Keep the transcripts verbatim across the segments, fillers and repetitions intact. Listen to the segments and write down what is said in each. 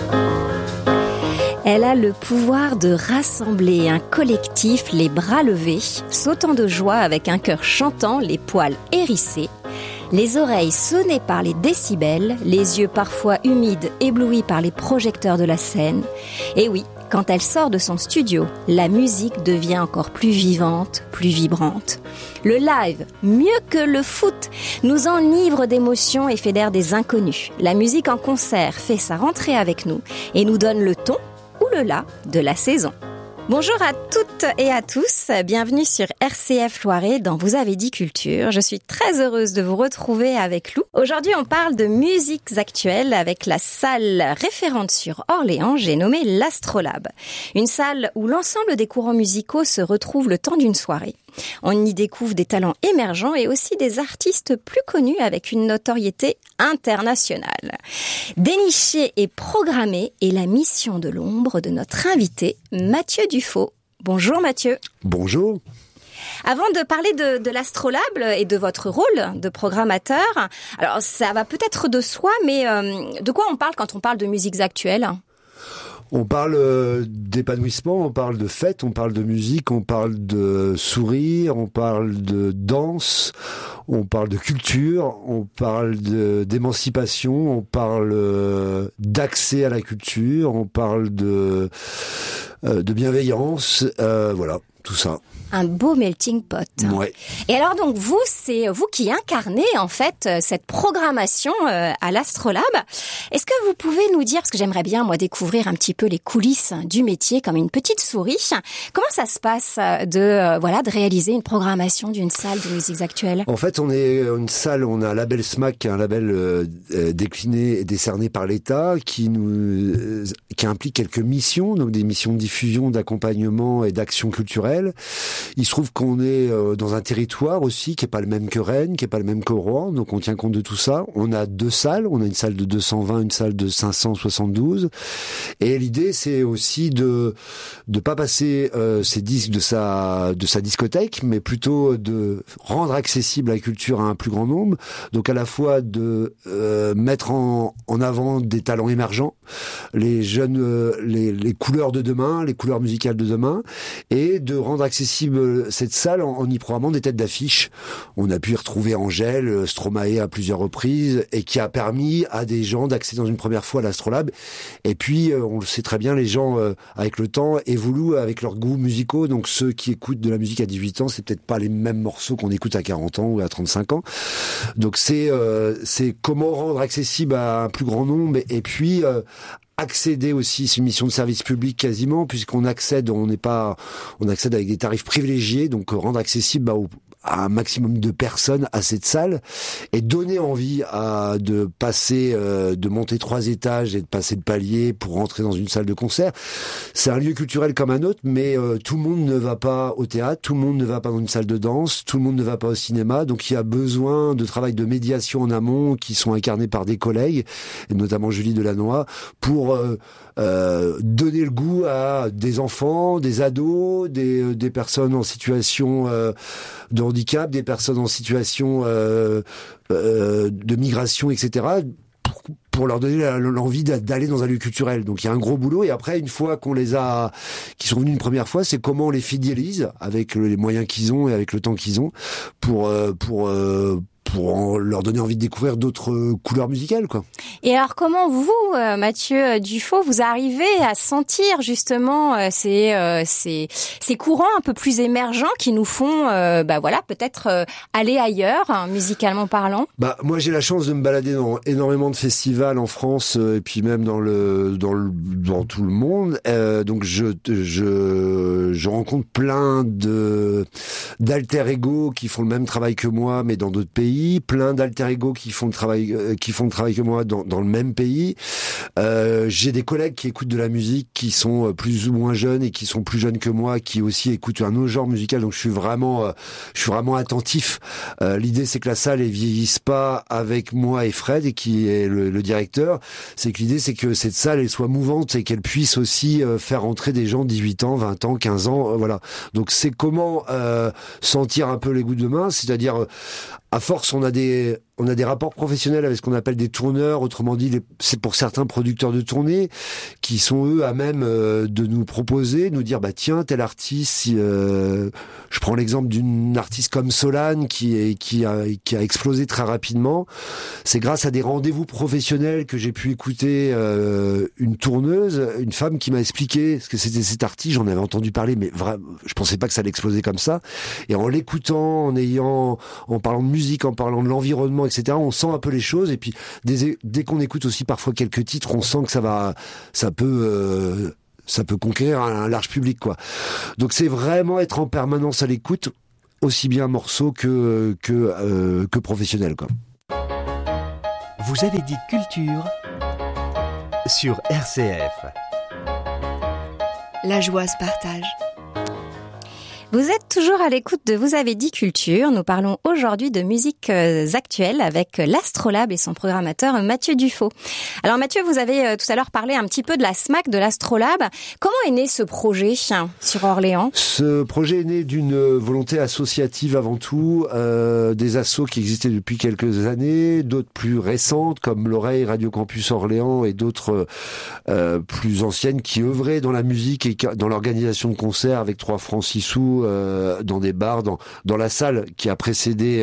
Elle a le pouvoir de rassembler un collectif les bras levés, sautant de joie avec un cœur chantant, les poils hérissés, les oreilles sonnées par les décibels, les yeux parfois humides, éblouis par les projecteurs de la scène. Et oui, quand elle sort de son studio, la musique devient encore plus vivante, plus vibrante. Le live, mieux que le foot, nous enivre d'émotions et fédère des inconnus. La musique en concert fait sa rentrée avec nous et nous donne le ton ou le la de la saison. Bonjour à toutes et à tous, bienvenue sur R C F Loiret dans Vous avez dit culture. Je suis très heureuse de vous retrouver avec Lou. Aujourd'hui, on parle de musiques actuelles avec la salle référente sur Orléans, j'ai nommé l'Astrolabe. Une salle où l'ensemble des courants musicaux se retrouvent le temps d'une soirée. On y découvre des talents émergents et aussi des artistes plus connus avec une notoriété internationale. Dénicher et programmer est la mission de l'ombre de notre invité, Mathieu Dufaux. Bonjour Mathieu. Bonjour. Avant de parler de, de l'Astrolabe et de votre rôle de programmateur, alors ça va peut-être de soi, mais euh, de quoi on parle quand on parle de musiques actuelles ? On parle euh, d'épanouissement, on parle de fête, on parle de musique, on parle de sourire, on parle de danse, on parle de culture, on parle de, d'émancipation, on parle euh, d'accès à la culture, on parle de, euh, de bienveillance, euh, voilà, tout ça. Un beau melting pot. Ouais. Et alors donc vous, c'est vous qui incarnez en fait cette programmation euh, à l'Astrolabe. Est-ce que vous pouvez nous dire, parce que j'aimerais bien moi découvrir un petit peu les coulisses du métier comme une petite souris, comment ça se passe de euh, voilà de réaliser une programmation d'une salle de musiques actuelles ? En fait, on est une salle, on a un label S M A C, qui est un label euh, décliné et décerné par l'État, qui nous euh, qui implique quelques missions, donc des missions de diffusion, d'accompagnement et d'action culturelle. Il se trouve qu'on est euh, dans un territoire aussi qui est pas le même que Rennes, qui est pas le même que Rouen, donc on tient compte de tout ça. On a deux salles, on a une salle de deux cent vingt, une salle de cinq cent soixante-douze, et l'idée c'est aussi de de pas passer euh, ces disques de sa de sa discothèque, mais plutôt de rendre accessible la culture à un plus grand nombre. Donc à la fois de euh, mettre en en avant des talents émergents, les jeunes, euh, les les couleurs de demain, les couleurs musicales de demain, et de rendre accessible cette salle en, en y programmant des têtes d'affiche. On a pu y retrouver Angèle, Stromae à plusieurs reprises, et qui a permis à des gens d'accéder dans une première fois à l'Astrolabe. Et puis, euh, on le sait très bien, les gens, euh, avec le temps, évoluent avec leurs goûts musicaux. Donc, ceux qui écoutent de la musique à dix-huit ans, c'est peut-être pas les mêmes morceaux qu'on écoute à quarante ans ou à trente-cinq ans. Donc, c'est euh, c'est comment rendre accessible à un plus grand nombre, et puis euh, accéder aussi, c'est une mission de service public quasiment, puisqu'on accède, on n'est pas, on accède avec des tarifs privilégiés, donc rendre accessible bah, au, à un maximum de personnes à cette salle, et donner envie à de passer, euh, de monter trois étages et de passer le palier pour rentrer dans une salle de concert. C'est un lieu culturel comme un autre, mais euh, tout le monde ne va pas au théâtre, tout le monde ne va pas dans une salle de danse, tout le monde ne va pas au cinéma, donc il y a besoin de travail de médiation en amont qui sont incarnés par des collègues, et notamment Julie Delannoy, pour euh, euh, donner le goût à des enfants, des ados, des, euh, des personnes en situation euh, de handicap, des personnes en situation euh, euh, de migration, et cetera, pour, pour leur donner la, l'envie d'aller dans un lieu culturel. Donc il y a un gros boulot, et après, une fois qu'on les a, qui sont venus une première fois, c'est comment on les fidélise avec les moyens qu'ils ont et avec le temps qu'ils ont pour euh, pour euh, pour leur donner envie de découvrir d'autres couleurs musicales, quoi. Et alors, comment vous, Mathieu Dufaux, vous arrivez à sentir justement ces euh, ces ces courants un peu plus émergents qui nous font, euh, bah voilà, peut-être euh, aller ailleurs, hein, musicalement parlant? Bah moi, j'ai la chance de me balader dans énormément de festivals en France, euh, et puis même dans le dans le dans tout le monde. Euh, donc je je je rencontre plein de d'alter ego qui font le même travail que moi, mais dans d'autres pays. Plein d'alter ego qui font le travail, euh, qui font le travail que moi dans, dans le même pays. Euh, j'ai des collègues qui écoutent de la musique, qui sont plus ou moins jeunes et qui sont plus jeunes que moi, qui aussi écoutent un autre genre musical. Donc je suis vraiment, euh, je suis vraiment attentif. Euh, l'idée c'est que la salle elle vieillisse pas avec moi et Fred, et qui est le, le directeur. C'est que l'idée c'est que cette salle elle soit mouvante et qu'elle puisse aussi euh, faire entrer des gens de dix-huit ans, vingt ans, quinze ans, euh, voilà. Donc c'est comment euh, sentir un peu les goûts de demain, c'est-à-dire euh, à force on a des on a des rapports professionnels avec ce qu'on appelle des tourneurs, autrement dit, les, c'est pour certains producteurs de tournée qui sont eux à même euh, de nous proposer, nous dire bah tiens tel artiste, euh, je prends l'exemple d'une artiste comme Solane qui est qui a qui a explosé très rapidement. C'est grâce à des rendez-vous professionnels que j'ai pu écouter euh, une tourneuse, une femme qui m'a expliqué ce que c'était cet artiste. J'en avais entendu parler, mais vraiment, je pensais pas que ça allait exploser comme ça. Et en l'écoutant, en ayant, en parlant de musique, en parlant de l'environnement, et cetera, on sent un peu les choses. Et puis dès, dès qu'on écoute aussi parfois quelques titres, on sent que ça va, ça peut, euh, ça peut conquérir un, un large public, quoi. Donc c'est vraiment être en permanence à l'écoute, aussi bien morceau que que euh, que professionnel, quoi. Vous avez dit culture sur R C F. La joie se partage. Vous êtes toujours à l'écoute de Vous avez dit culture. Nous parlons aujourd'hui de musique actuelle avec l'Astrolabe et son programmateur Mathieu Dufaux. Alors Mathieu, vous avez tout à l'heure parlé un petit peu de la SMAC, de l'Astrolabe. Comment est né ce projet sur Orléans ? Ce projet est né d'une volonté associative avant tout, euh, des assos qui existaient depuis quelques années, d'autres plus récentes comme l'Oreille, Radio Campus Orléans et d'autres euh, plus anciennes qui œuvraient dans la musique et dans l'organisation de concerts avec trois francs six sous Euh, dans des bars, dans dans la salle qui a précédé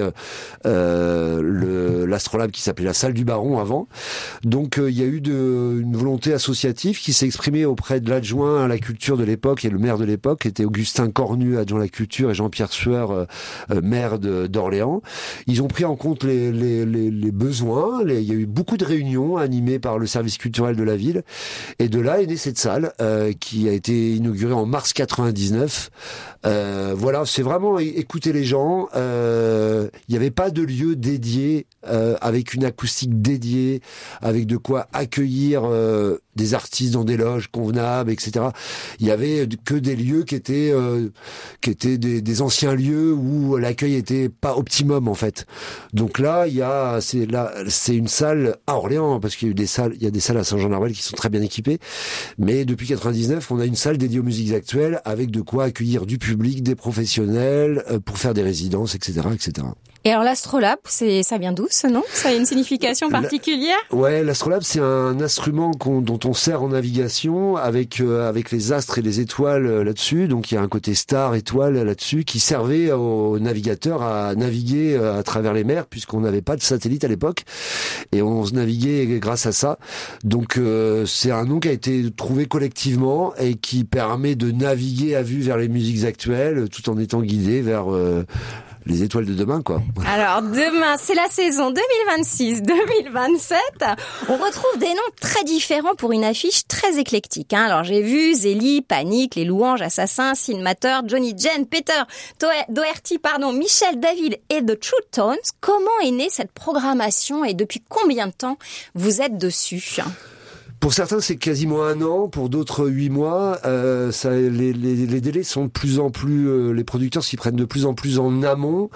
euh, le l'Astrolabe qui s'appelait la salle du Baron avant. Donc euh, il y a eu de, une volonté associative qui s'est exprimée auprès de l'adjoint à la culture de l'époque et le maire de l'époque qui était Augustin Cornu, adjoint à la culture, et Jean-Pierre Sueur, euh, euh, maire de, d'Orléans. Ils ont pris en compte les les les, les besoins. Les, il y a eu beaucoup de réunions animées par le service culturel de la ville, et de là est née cette salle euh, qui a été inaugurée en mars quatre-vingt-dix-neuf. Euh, voilà, c'est vraiment écouter les gens. Il euh, n'y avait pas de lieu dédié, euh, avec une acoustique dédiée, avec de quoi accueillir euh, des artistes dans des loges convenables, et cetera. Il y avait que des lieux qui étaient euh, qui étaient des, des anciens lieux où l'accueil était pas optimum en fait. Donc là, il y a c'est là c'est une salle à Orléans parce qu'il y a eu des salles, il y a des salles à Saint-Jean-d'Arvelle qui sont très bien équipées. Mais depuis quatre-vingt-dix-neuf, on a une salle dédiée aux musiques actuelles avec de quoi accueillir du public, des professionnels, euh, pour faire des résidences, et cetera, et cetera. Et alors l'Astrolabe, c'est ça vient d'où ce nom ? Ça a une signification particulière ? La... Ouais, l'Astrolabe, c'est un instrument qu'on, dont on sert en navigation avec euh, avec les astres et les étoiles euh, là-dessus. Donc il y a un côté star, étoile là-dessus qui servait aux navigateurs à naviguer euh, à travers les mers puisqu'on n'avait pas de satellite à l'époque et on se naviguait grâce à ça. Donc euh, c'est un nom qui a été trouvé collectivement et qui permet de naviguer à vue vers les musiques actuelles tout en étant guidé vers euh, les étoiles de demain, quoi. Alors, demain, c'est la saison deux mille vingt-six deux mille vingt-sept. On retrouve des noms très différents pour une affiche très éclectique. Hein. Alors, j'ai vu Zélie, Panique, Les Louanges, Assassins, Cinemateur, Johnny Jen, Peter Doherty, pardon, Michel David et The True Tones. Comment est née cette programmation et depuis combien de temps vous êtes dessus ? Pour certains, c'est quasiment un an. Pour d'autres, huit mois. Euh, ça, les, les, les délais sont de plus en plus. Euh, les producteurs s'y prennent de plus en plus en amont.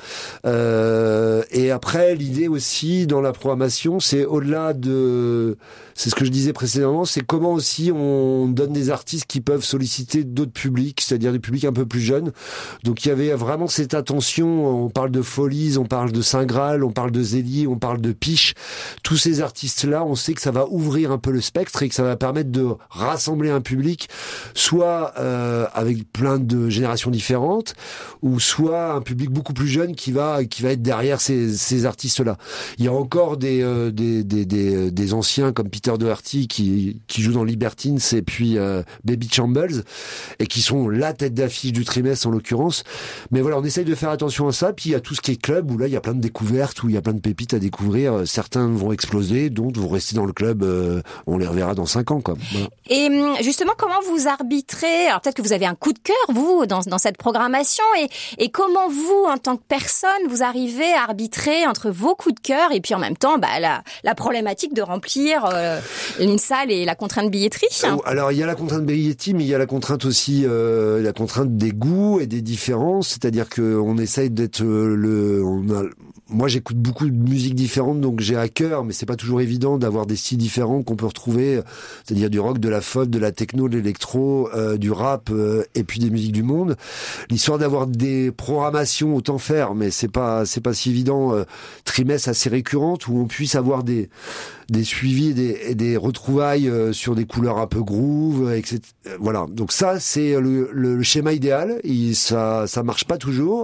Euh, et après, l'idée aussi dans la programmation, c'est au-delà de. C'est ce que je disais précédemment. C'est comment aussi on donne des artistes qui peuvent solliciter d'autres publics, c'est-à-dire des publics un peu plus jeunes. Donc il y avait vraiment cette attention. On parle de Folies, on parle de Saint Graal, on parle de Zélie, on parle de Piche. Tous ces artistes-là, on sait que ça va ouvrir un peu le spectre et que ça va permettre de rassembler un public, soit euh, avec plein de générations différentes, ou soit un public beaucoup plus jeune qui va qui va être derrière ces, ces artistes-là. Il y a encore des euh, des, des des des anciens comme Peter Doherty qui qui joue dans Libertines et puis euh, Baby Chambles et qui sont la tête d'affiche du trimestre en l'occurrence. Mais voilà, on essaye de faire attention à ça. Puis il y a tout ce qui est club où là il y a plein de découvertes, où il y a plein de pépites à découvrir. Certains vont exploser, d'autres vont rester dans le club. Euh, on les reverra dans cinq ans, quoi. Voilà. Et justement, comment vous arbitrez ? Alors peut-être que vous avez un coup de cœur, vous, dans, dans cette programmation, et, et comment vous, en tant que personne, vous arrivez à arbitrer entre vos coups de cœur et puis en même temps, bah, la, la problématique de remplir euh, une salle et la contrainte billetterie. Alors il y a la contrainte billetterie, mais il y a la contrainte aussi, euh, la contrainte des goûts et des différences. C'est-à-dire que on essaye d'être euh, le, on a, moi j'écoute beaucoup de musique différente, donc j'ai à cœur, mais c'est pas toujours évident d'avoir des styles différents qu'on peut retrouver mélanger, c'est-à-dire du rock, de la folk, de la techno, de l'électro, euh, du rap euh, et puis des musiques du monde. L'histoire d'avoir des programmations, autant faire, mais c'est pas c'est pas si évident, euh, trimestres assez récurrentes où on puisse avoir des des suivis et des, et des retrouvailles euh, sur des couleurs un peu groove, et cetera. Voilà. Donc ça, c'est le, le, le schéma idéal. Et ça, ça marche pas toujours.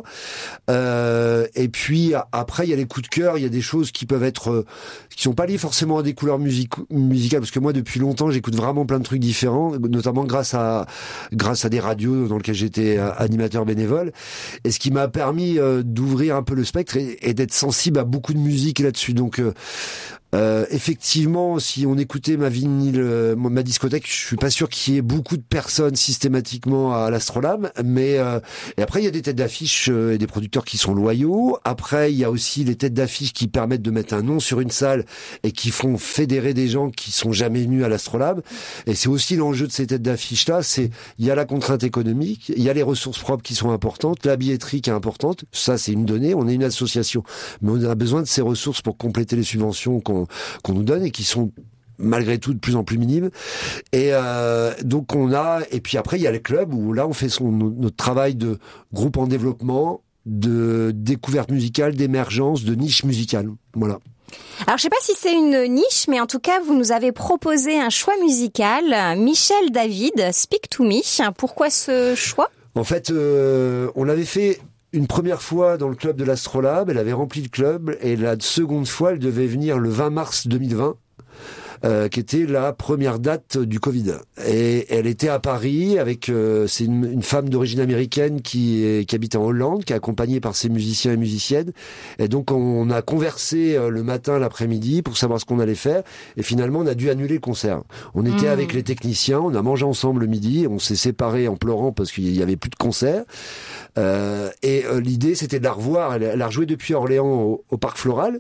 Euh, et puis après, il y a les coups de cœur. Il y a des choses qui peuvent être, euh, qui sont pas liées forcément à des couleurs music- musicales, parce que moi, depuis longtemps, j'écoute vraiment plein de trucs différents, notamment grâce à grâce à des radios dans lesquelles j'étais animateur bénévole. Et ce qui m'a permis euh, d'ouvrir un peu le spectre et, et d'être sensible à beaucoup de musique là-dessus. Donc euh, Euh, effectivement, si on écoutait ma vinyle, euh, ma discothèque, je suis pas sûr qu'il y ait beaucoup de personnes systématiquement à l'Astrolabe, mais euh, et après il y a des têtes d'affiche euh, et des producteurs qui sont loyaux. Après il y a aussi les têtes d'affiche qui permettent de mettre un nom sur une salle et qui font fédérer des gens qui sont jamais venus à l'Astrolabe. Et c'est aussi l'enjeu de ces têtes d'affiche là, c'est il y a la contrainte économique, il y a les ressources propres qui sont importantes, la billetterie qui est importante. Ça c'est une donnée. On est une association, mais on a besoin de ces ressources pour compléter les subventions qu'on qu'on nous donne et qui sont malgré tout de plus en plus minimes. Et euh, donc on a, et puis après il y a les clubs où là on fait son, notre travail de groupe en développement, de découverte musicale, d'émergence, de niche musicale. Voilà. Alors je sais pas si c'est une niche, mais en tout cas vous nous avez proposé un choix musical. Michel David, Speak to Me. Pourquoi ce choix ? En fait, euh, on l'avait fait une première fois dans le club de l'Astrolabe, elle avait rempli le club, et la seconde fois, elle devait venir le vingt mars deux mille vingt, euh, qui était la première date du Covid. Et elle était à Paris avec, euh, c'est une, une femme d'origine américaine qui, est, qui habite en Hollande, qui est accompagnée par ses musiciens et musiciennes. Et donc on a conversé le matin, l'après-midi pour savoir ce qu'on allait faire. Et finalement, on a dû annuler le concert. On était mmh. avec les techniciens, on a mangé ensemble le midi, on s'est séparés en pleurant parce qu'il y avait plus de concert. Euh, et euh, l'idée c'était de la revoir. Elle, elle a rejoué depuis Orléans au, au Parc Floral,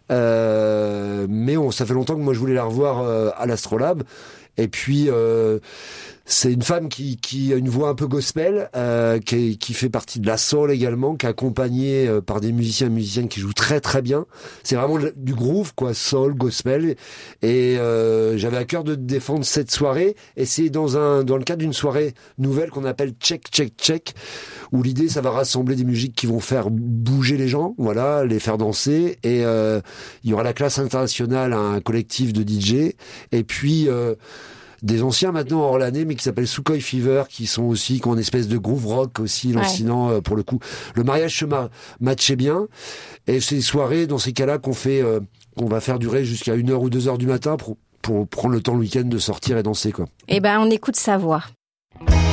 euh, mais on, ça fait longtemps que moi je voulais la revoir euh, à l'Astrolabe. Et puis euh, c'est une femme qui, qui a une voix un peu gospel, euh, qui, qui fait partie de la soul également, qui est accompagnée euh, par des musiciens et musiciennes qui jouent très très bien. C'est vraiment du groove, quoi, soul, gospel. Et euh, j'avais à cœur de défendre cette soirée. Et c'est dans un dans le cadre d'une soirée nouvelle qu'on appelle Check Check Check, où l'idée ça va rassembler des musiques qui vont faire bouger les gens, voilà, les faire danser. Et euh, il y aura la classe internationale, un collectif de D J. Et puis euh, des anciens maintenant orlanais, mais qui s'appellent Sukhoi Fever, qui sont aussi, qui ont une espèce de groove rock aussi, lancinant, ouais. euh, pour le coup. Le mariage se ma- matchait bien. Et c'est des soirées, dans ces cas-là, qu'on fait, euh, qu'on va faire durer jusqu'à une heure ou deux heures du matin pour, pour prendre le temps le week-end de sortir et danser, quoi. Eh ben, on écoute sa voix.